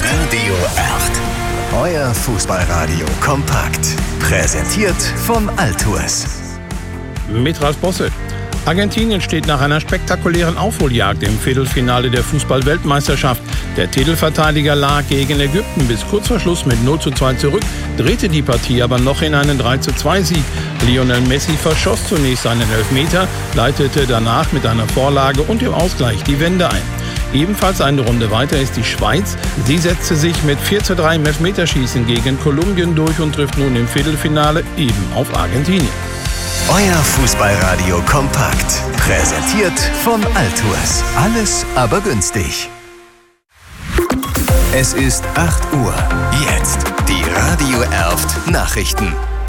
Radio Erft. Euer Fußballradio kompakt. Präsentiert von Altours. Mit Ralf Bosse. Argentinien steht nach einer spektakulären Aufholjagd im Viertelfinale der Fußball-Weltmeisterschaft. Der Titelverteidiger lag gegen Ägypten bis kurz vor Schluss mit 0:2 zurück, drehte die Partie aber noch in einen 3:2-Sieg. Lionel Messi verschoss zunächst einen Elfmeter, leitete danach mit einer Vorlage und dem Ausgleich die Wende ein. Ebenfalls eine Runde weiter ist die Schweiz. Sie setzte sich mit 4:3 im Elfmeterschießen gegen Kolumbien durch und trifft nun im Viertelfinale eben auf Argentinien. Euer Fußballradio kompakt. Präsentiert von Altours. Alles aber günstig. Es ist 8 Uhr. Jetzt die Radio Erft Nachrichten.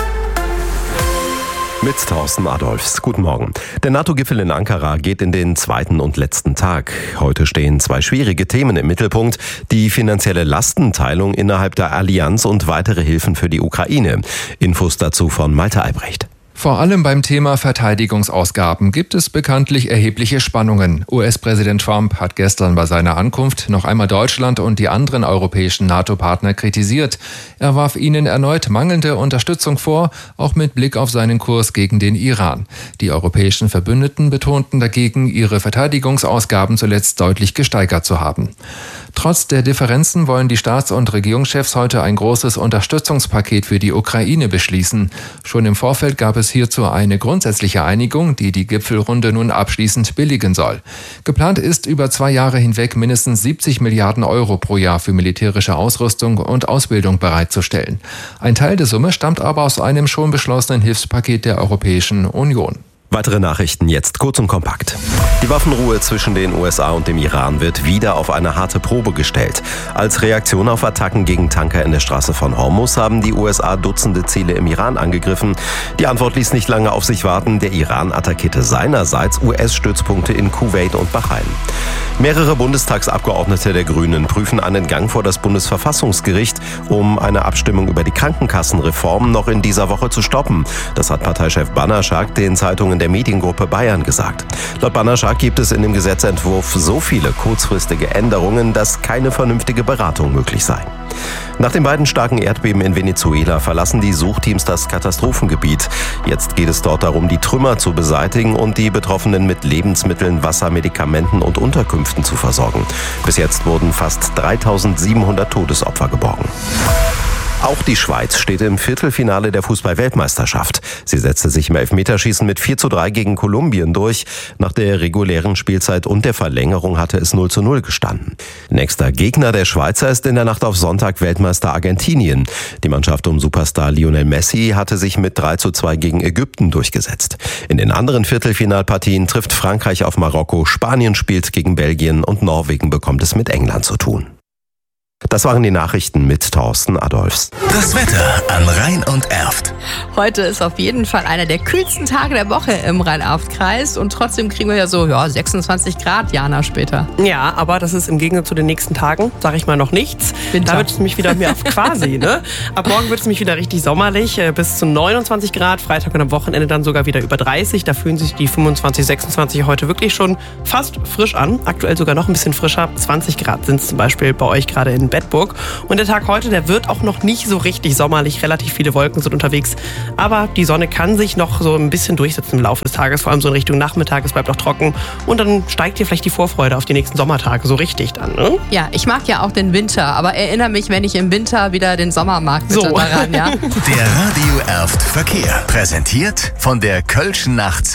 Mit Thorsten Adolfs. Guten Morgen. Der NATO-Gipfel in Ankara geht in den zweiten und letzten Tag. Heute stehen 2 schwierige Themen im Mittelpunkt. Die finanzielle Lastenteilung innerhalb der Allianz und weitere Hilfen für die Ukraine. Infos dazu von Malte Albrecht. Vor allem beim Thema Verteidigungsausgaben gibt es bekanntlich erhebliche Spannungen. US-Präsident Trump hat gestern bei seiner Ankunft noch einmal Deutschland und die anderen europäischen NATO-Partner kritisiert. Er warf ihnen erneut mangelnde Unterstützung vor, auch mit Blick auf seinen Kurs gegen den Iran. Die europäischen Verbündeten betonten dagegen, ihre Verteidigungsausgaben zuletzt deutlich gesteigert zu haben. Trotz der Differenzen wollen die Staats- und Regierungschefs heute ein großes Unterstützungspaket für die Ukraine beschließen. Schon im Vorfeld gab es hierzu eine grundsätzliche Einigung, die die Gipfelrunde nun abschließend billigen soll. Geplant ist, über 2 Jahre hinweg mindestens 70 Milliarden Euro pro Jahr für militärische Ausrüstung und Ausbildung bereitzustellen. Ein Teil der Summe stammt aber aus einem schon beschlossenen Hilfspaket der Europäischen Union. Weitere Nachrichten jetzt kurz und kompakt. Die Waffenruhe zwischen den USA und dem Iran wird wieder auf eine harte Probe gestellt. Als Reaktion auf Attacken gegen Tanker in der Straße von Hormuz haben die USA Dutzende Ziele im Iran angegriffen. Die Antwort ließ nicht lange auf sich warten. Der Iran attackierte seinerseits US-Stützpunkte in Kuwait und Bahrain. Mehrere Bundestagsabgeordnete der Grünen prüfen einen Gang vor das Bundesverfassungsgericht, um eine Abstimmung über die Krankenkassenreform noch in dieser Woche zu stoppen. Das hat Parteichef Bannerschak den Zeitungen der Mediengruppe Bayern gesagt. Laut Bannerschak gibt es in dem Gesetzentwurf so viele kurzfristige Änderungen, dass keine vernünftige Beratung möglich sei. Nach den beiden starken Erdbeben in Venezuela verlassen die Suchteams das Katastrophengebiet. Jetzt geht es dort darum, die Trümmer zu beseitigen und die Betroffenen mit Lebensmitteln, Wasser, Medikamenten und Unterkünften zu versorgen. Bis jetzt wurden fast 3.700 Todesopfer geborgen. Auch die Schweiz steht im Viertelfinale der Fußball-Weltmeisterschaft. Sie setzte sich im Elfmeterschießen mit 4:3 gegen Kolumbien durch. Nach der regulären Spielzeit und der Verlängerung hatte es 0:0 gestanden. Nächster Gegner der Schweizer ist in der Nacht auf Sonntag Weltmeister Argentinien. Die Mannschaft um Superstar Lionel Messi hatte sich mit 3:2 gegen Ägypten durchgesetzt. In den anderen Viertelfinalpartien trifft Frankreich auf Marokko, Spanien spielt gegen Belgien und Norwegen bekommt es mit England zu tun. Das waren die Nachrichten mit Thorsten Adolfs. Das Wetter an Rhein und Erft. Heute ist auf jeden Fall einer der kühlsten Tage der Woche im Rhein-Erft-Kreis und trotzdem kriegen wir ja so 26 Grad, Jana, später. Ja, aber das ist im Gegensatz zu den nächsten Tagen, sage ich mal, noch nichts. Winter. Da wird es nämlich wieder mehr auf quasi, ne? Ab morgen wird es nämlich wieder richtig sommerlich, bis zu 29 Grad. Freitag und am Wochenende dann sogar wieder über 30. Da fühlen sich die 25, 26 heute wirklich schon fast frisch an. Aktuell sogar noch ein bisschen frischer. 20 Grad sind es zum Beispiel bei euch gerade in Bedburg. Und der Tag heute, der wird auch noch nicht so richtig sommerlich. Relativ viele Wolken sind unterwegs. Aber die Sonne kann sich noch so ein bisschen durchsetzen im Laufe des Tages. Vor allem so in Richtung Nachmittag. Es bleibt auch trocken. Und dann steigt hier vielleicht die Vorfreude auf die nächsten Sommertage so richtig dann, ne? Ja, ich mag ja auch den Winter. Aber erinnere mich, wenn ich im Winter wieder den Sommer mag, bitte daran, ja? Der Radio Erft Verkehr. Präsentiert von der Kölschen Nacht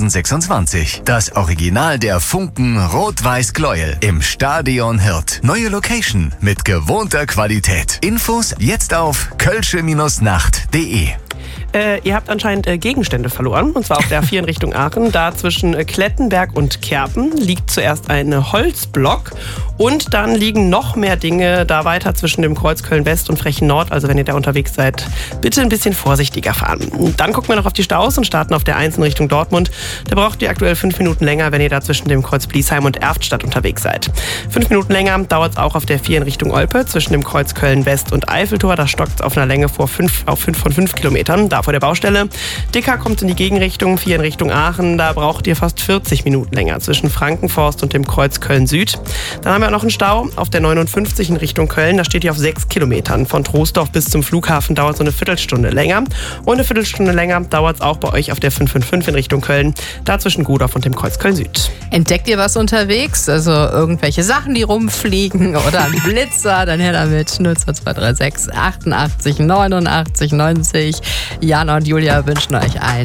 2026. Das Original der Funken Rot-Weiß-Gleuel im Stadion Hirt. Neue Location mit gewohnter Qualität. Infos jetzt auf kölsche-nacht.de. Ihr habt anscheinend Gegenstände verloren, und zwar auf der A4 in Richtung Aachen. Da zwischen Klettenberg und Kerpen liegt zuerst ein Holzblock und dann liegen noch mehr Dinge da weiter zwischen dem Kreuz Köln-West und Frechen Nord. Also wenn ihr da unterwegs seid, bitte ein bisschen vorsichtiger fahren. Und dann gucken wir noch auf die Staus und starten auf der 1 in Richtung Dortmund. Da braucht ihr aktuell 5 Minuten länger, wenn ihr da zwischen dem Kreuz Bliesheim und Erftstadt unterwegs seid. 5 Minuten länger dauert es auch auf der 4 in Richtung Olpe zwischen dem Kreuz Köln-West und Eiffeltor. Da stockt es auf einer Länge von 5 Kilometern. Da vor der Baustelle. Dicker kommt in die Gegenrichtung, 4 in Richtung Aachen. Da braucht ihr fast 40 Minuten länger zwischen Frankenforst und dem Kreuz Köln-Süd. Dann haben wir auch noch einen Stau auf der 59 in Richtung Köln. Da steht ihr auf 6 Kilometern. Von Troisdorf bis zum Flughafen dauert so eine Viertelstunde länger. Und eine Viertelstunde länger dauert es auch bei euch auf der 555 in Richtung Köln. Da zwischen Godorf und dem Kreuz Köln-Süd. Entdeckt ihr was unterwegs? Also irgendwelche Sachen, die rumfliegen oder ein Blitzer? Dann her damit. 02236 88 89 90. Jana und Julia wünschen euch einen